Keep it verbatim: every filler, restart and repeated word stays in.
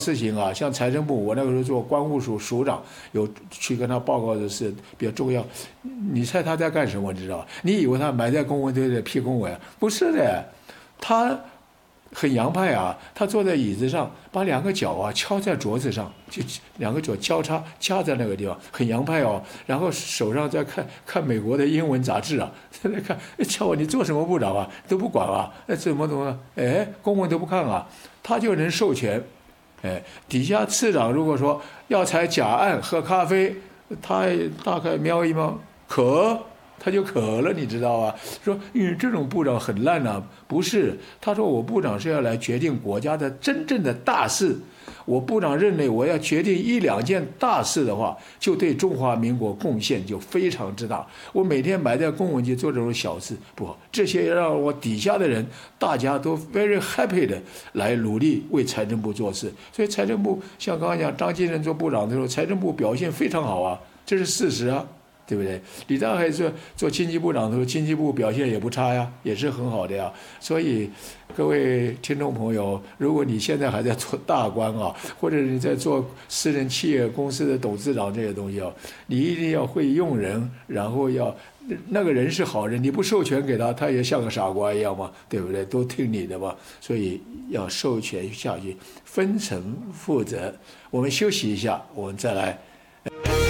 事情啊，像财政部，我那个时候做关务署署长，有去跟他报告的事比较重要。你猜他在干什么？你知道？你以为他埋在公文堆的批公文？不是的，他很洋派啊。他坐在椅子上，把两个脚啊敲在桌子上，就两个脚交叉夹在那个地方，很洋派哦。然后手上在看看美国的英文杂志啊，在那看，瞧我你做什么部长啊？都不管啊？那怎么怎么？哎，公文都不看啊，他就能授权。哎，底下次长如果说要采甲胺喝咖啡，他大概瞄一瞄，渴，他就渴了，你知道吧？说，嗯，这种部长很烂啊，不是？他说我部长是要来决定国家的真正的大事。我部长认为我要决定一两件大事的话，就对中华民国贡献就非常之大。我每天埋在公文局做这种小事，不，这些让我底下的人大家都 very happy 的来努力为财政部做事。所以财政部像刚刚讲张金仁做部长的时候，财政部表现非常好啊，这是事实啊。对不对？李大海做做经济部长的时候，经济部表现也不差呀，也是很好的呀。所以，各位听众朋友，如果你现在还在做大官啊，或者你在做私人企业公司的董事长这些东西啊，你一定要会用人，然后要那个人是好人，你不授权给他，他也像个傻瓜一样嘛，对不对？都听你的嘛。所以要授权下去，分层负责。我们休息一下，我们再来。